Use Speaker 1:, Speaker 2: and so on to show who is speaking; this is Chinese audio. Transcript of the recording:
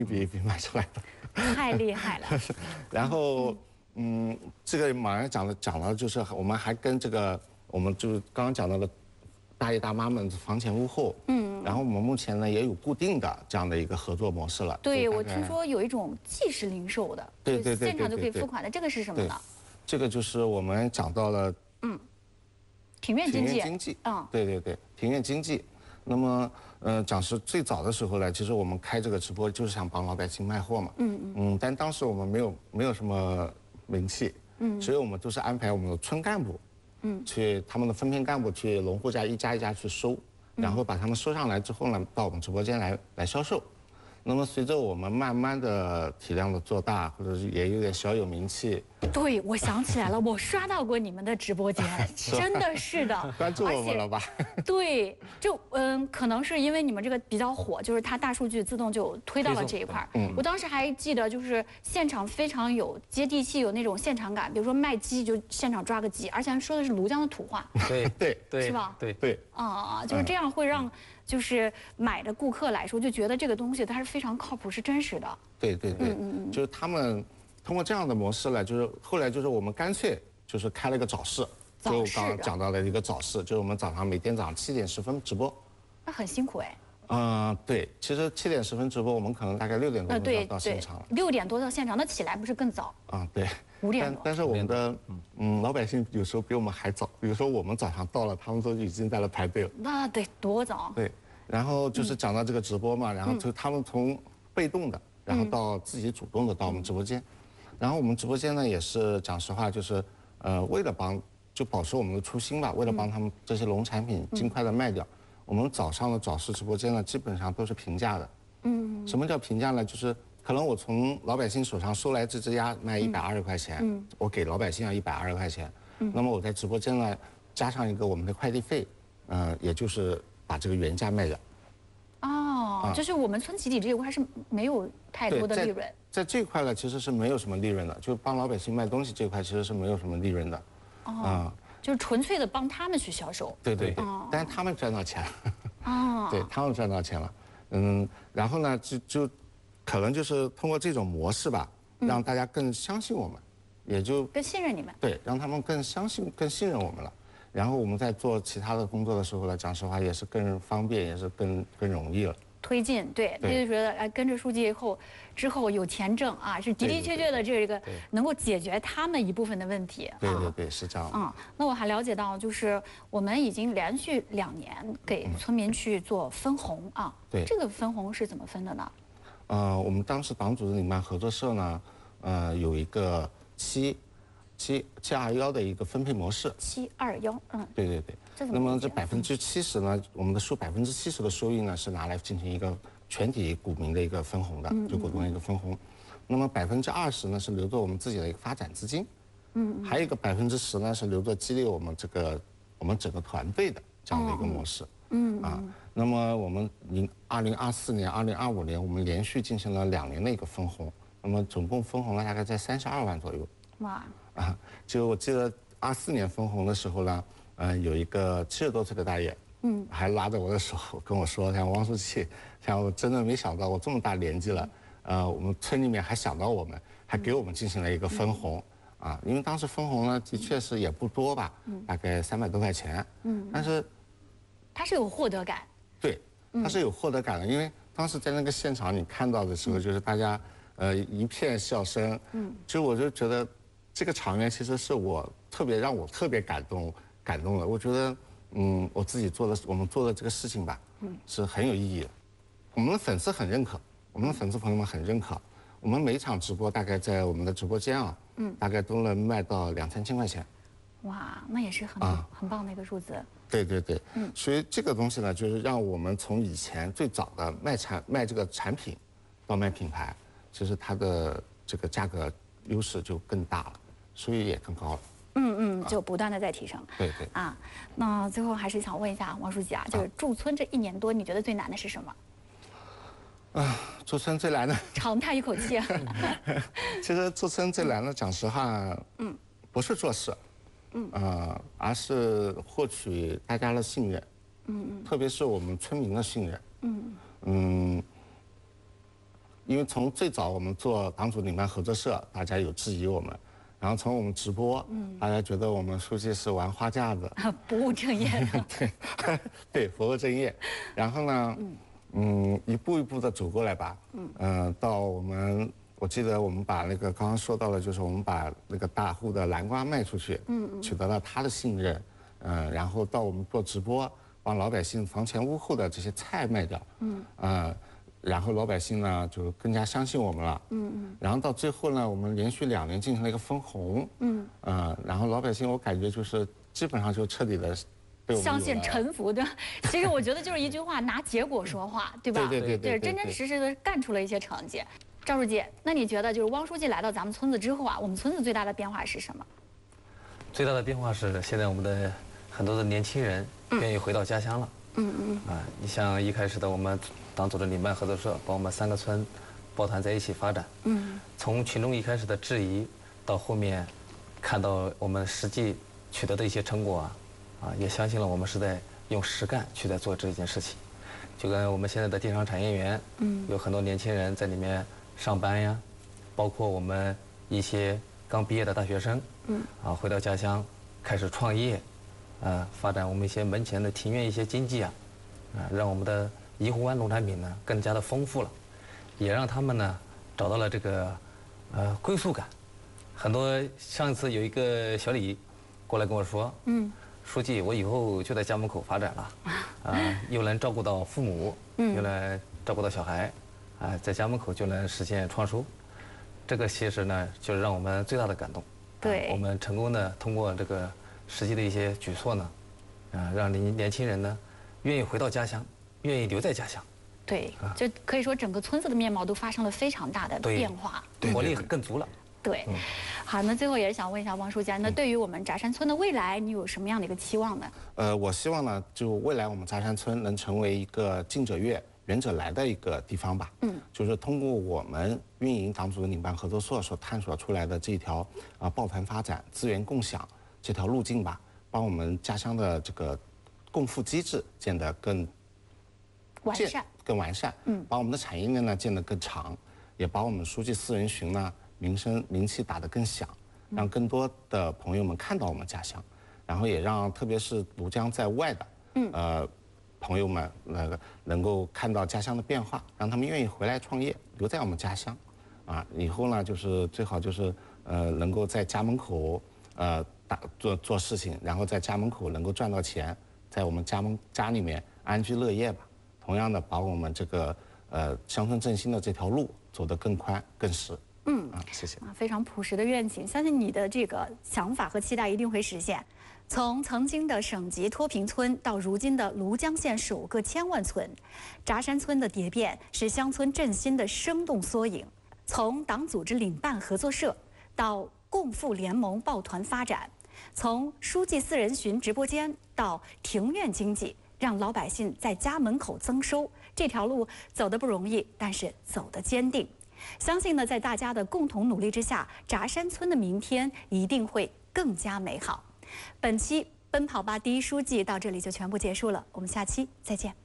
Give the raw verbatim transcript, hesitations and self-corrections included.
Speaker 1: 一笔一笔卖出来的。
Speaker 2: 太厉害了。
Speaker 1: 然后，嗯，这个马上讲的讲了，就是我们还跟这个，我们就是刚刚讲到的大爷大妈们房前屋后，嗯，然后我们目前呢也有固定的这样的一个合作模式了。
Speaker 2: 对，我听说有一种即时零售的，
Speaker 1: 对对对，
Speaker 2: 现场就可以付款的，这个是什么呢？
Speaker 1: 这个就是我们讲到了，
Speaker 2: 嗯，庭院经济。
Speaker 1: 庭院经济，
Speaker 2: 嗯，
Speaker 1: 对对对，庭院经济。那么，呃，讲是最早的时候呢，其实我们开这个直播就是想帮老百姓卖货嘛，嗯嗯嗯，但当时我们没有没有什么名气，嗯，所以我们都是安排我们的村干部，嗯，去他们的分片干部去农户家一家一家去收，然后把他们收上来之后呢，到我们直播间来来销售。那么随着我们慢慢的体量的做大，或者是也有点小有名气。
Speaker 2: 对，我想起来了，我刷到过你们的直播间，真的是的，
Speaker 1: 关注我们了吧？
Speaker 2: 对，就嗯，可能是因为你们这个比较火，就是它大数据自动就推到了这一块儿。嗯，我当时还记得，就是现场非常有接地气，有那种现场感。比如说卖鸡，就现场抓个鸡，而且说的是庐江的土话。
Speaker 1: 对对对，
Speaker 2: 是吧？
Speaker 1: 对对。
Speaker 2: 啊啊，就是这样会让就是买的顾客来说，就觉得这个东西它是非常靠谱，是真实的。
Speaker 1: 对对对，嗯嗯，就是他们。通过这样的模式呢，就是后来就是我们干脆就是开了一个早市，就刚刚讲到了一个早市，就是我们早上每天早上七点十分直播。
Speaker 2: 那很辛苦哎。
Speaker 1: 嗯，对，其实七点十分直播，我们可能大概六点多就要到现场了。
Speaker 2: 六点多到现场，那起来不是更早？
Speaker 1: 啊，对。
Speaker 2: 五点多。
Speaker 1: 但是我们的嗯老百姓有时候比我们还早，有时候我们早上到了，他们都已经在那排队了。
Speaker 2: 那得多早？
Speaker 1: 对，然后就是讲到这个直播嘛，然后就他们从被动的，然后到自己主动的到我们直播间。然后我们直播间呢，也是讲实话，就是，呃，为了帮，就保持我们的初心吧，为了帮他们这些农产品尽快的卖掉，我们早上的早市直播间呢，基本上都是平价的。嗯。什么叫平价呢？就是可能我从老百姓手上收来这只鸭卖一百二十块钱，嗯，我给老百姓要一百二十块钱，嗯，那么我在直播间呢加上一个我们的快递费，呃，也就是把这个原价卖掉。
Speaker 2: 哦，就是我们村集体这一块是没有太多的利润，
Speaker 1: 在这块呢其实是没有什么利润的，就帮老百姓卖东西这块其实是没有什么利润的，
Speaker 2: 哦，就是纯粹的帮他们去销售，
Speaker 1: 对对对，但是他们赚到钱了，哦，对他们赚到钱了，嗯，然后呢就就可能就是通过这种模式吧，让大家更相信我们，也就
Speaker 2: 更信任你们，
Speaker 1: 对，让他们更相信、更信任我们了。然后我们在做其他的工作的时候呢，讲实话也是更方便，也是更更容易了。
Speaker 2: 推进，对，他就觉得哎，跟着书记以后，之后有钱挣啊，是的的确确的这个能够解决他们一部分的问题。
Speaker 1: 对对对，是这样。
Speaker 2: 嗯，那我还了解到，就是我们已经连续两年给村民去做分红啊。
Speaker 1: 对，
Speaker 2: 这个分红是怎么分的呢？
Speaker 1: 呃，我们当时党组织领办合作社呢，呃，有一个七。七七二幺的一个分配模式，
Speaker 2: 七二幺，嗯，
Speaker 1: 对对对。那么这百分之七十呢，我们的收百分之七十的收益呢，是拿来进行一个全体股民的一个分红的，就股东的一个分红。那么百分之二十呢，是留作我们自己的一个发展资金，嗯，还有一个百分之十呢，是留作激励我们这个我们整个团队的这样的一个模式，嗯啊。那么我们零二零二四年、二零二五年，我们连续进行了两年的一个分红，那么总共分红了大概在三十二万左右。哇！啊，就我记得二四年分红的时候呢，嗯，有一个七十多岁的大爷，嗯，还拉着我的手跟我说：“像王书记，像我真的没想到我这么大年纪了，呃，我们村里面还想到我们，还给我们进行了一个分红，啊，因为当时分红呢的确是也不多吧，大概三百多块钱，嗯，但是
Speaker 2: 他是有获得感，
Speaker 1: 对，他是有获得感的，因为当时在那个现场你看到的时候，就是大家呃一片笑声，嗯，就我就觉得。这个场面其实是我特别让我特别感动感动的，我觉得，嗯，我自己做的我们做的这个事情吧，嗯，是很有意义的。我们的粉丝很认可，我们的粉丝朋友们很认可。我们每场直播大概在我们的直播间啊，嗯，大概都能卖到两三千块钱。
Speaker 2: 哇，那也是很、啊、很棒的一个数字。
Speaker 1: 对对对，嗯，所以这个东西呢，就是让我们从以前最早的卖产卖这个产品，到卖品牌，其实它的这个价格优势就更大了。收益也更高了，
Speaker 2: 嗯嗯，就不断的在提升。
Speaker 1: 对对
Speaker 2: 啊，那最后还是想问一下王书记啊，就是驻村这一年多，你觉得最难的是什么？
Speaker 1: 啊，驻村最难的，
Speaker 2: 长叹一口气啊。
Speaker 1: 其实驻村最难的，讲实话，嗯，不是做事，嗯啊，而是获取大家的信任，嗯嗯，特别是我们村民的信任，嗯嗯， 因为从最早我们做党组领班合作社，大家有质疑我们，然后从我们直播，嗯，大家觉得我们书记是玩花架子，
Speaker 2: 不务正业的，
Speaker 1: 对，对，不务正业。然后呢，嗯，嗯一步一步的走过来吧，嗯，呃，到我们，我记得我们把那个刚刚说到了，就是我们把那个大户的南瓜卖出去，嗯嗯，取得了他的信任，嗯、呃，然后到我们做直播，帮老百姓房前屋后的这些菜卖掉，嗯，呃。然后老百姓呢就更加相信我们了，嗯嗯。然后到最后呢，我们连续两年进行了一个分红，嗯，呃，然后老百姓我感觉就是基本上就彻底的被我们
Speaker 2: 相信臣服的。其实我觉得就是一句话，拿结果说话，对吧？
Speaker 1: 对对对对，
Speaker 2: 真真实实的干出了一些成绩。赵书记，那你觉得就是汪书记来到咱们村子之后啊，我们村子最大的变化是什么？
Speaker 3: 最大的变化是现在我们的很多的年轻人愿意回到家乡了。嗯嗯。啊，你像一开始的我们。党组织领班合作社把我们三个村抱团在一起发展。嗯，从群众一开始的质疑，到后面看到我们实际取得的一些成果啊，啊，也相信了我们是在用实干去在做这件事情。就跟我们现在的电商产业园，嗯，有很多年轻人在里面上班呀，包括我们一些刚毕业的大学生，嗯，啊，回到家乡开始创业，啊，发展我们一些门前的庭院一些经济啊，啊，让我们的宜湖湾农产品呢更加的丰富了，也让他们呢找到了这个呃归属感。很多上一次有一个小李过来跟我说，嗯，书记，我以后就在家门口发展了，啊、呃，又能照顾到父母，嗯，又能照顾到小孩，啊、呃，在家门口就能实现创收。这个其实呢，就是让我们最大的感动。
Speaker 2: 对、
Speaker 3: 呃，我们成功的通过这个实际的一些举措呢，啊、呃，让年年轻人呢愿意回到家乡。愿意留在家乡，
Speaker 2: 对，就可以说整个村子的面貌都发生了非常大的变化，
Speaker 3: 活力更足了。
Speaker 2: 对，嗯、好，那最后也是想问一下汪书记，那对于我们扎山村的未来，你有什么样的一个期望呢？
Speaker 1: 呃，我希望呢，就未来我们扎山村能成为一个近者悦、远者来的一个地方吧。嗯，就是通过我们运营党组织领班合作社所探索出来的这条啊抱团发展、资源共享这条路径吧，帮我们家乡的这个共富机制建得更。
Speaker 2: 完善
Speaker 1: 更完善，嗯，把我们的产业链呢建得更长，也把我们书记四人巡呢名声名气打得更响，让更多的朋友们看到我们家乡，然后也让特别是庐江在外的，嗯，呃，朋友们那个能够看到家乡的变化，让他们愿意回来创业，留在我们家乡，啊，以后呢就是最好就是呃能够在家门口呃打做做事情，然后在家门口能够赚到钱，在我们家门家里面安居乐业吧。同样的，把我们这个呃乡村振兴的这条路走得更宽更实。嗯啊，谢谢。
Speaker 2: 啊，非常朴实的愿景，相信你的这个想法和期待一定会实现。从曾经的省级脱贫村到如今的庐江县首个千万村，扎山村的蝶变是乡村振兴的生动缩影。从党组织领办合作社到共富联盟抱团发展，从书记四人巡直播间到庭院经济。让老百姓在家门口增收，这条路走得不容易，但是走得坚定。相信呢，在大家的共同努力之下，扎山村的明天一定会更加美好。本期《奔跑吧第一书记》到这里就全部结束了，我们下期再见。